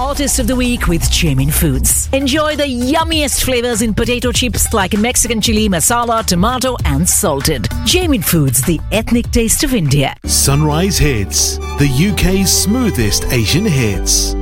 saltiest of the week with Jamin Foods. Enjoy the yummiest flavors in potato chips like Mexican chili, masala, tomato and salted. Jamin Foods, the ethnic taste of India. Sunrise Hits, the UK's smoothest Asian hits.